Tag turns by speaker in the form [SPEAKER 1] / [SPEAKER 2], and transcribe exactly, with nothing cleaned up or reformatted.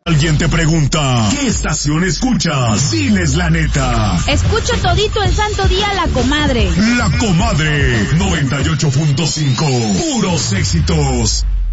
[SPEAKER 1] Alguien te pregunta, ¿qué estación escuchas? Diles la neta.
[SPEAKER 2] Escucho todito el santo día La Comadre.
[SPEAKER 1] La Comadre, noventa y ocho punto cinco, puros éxitos.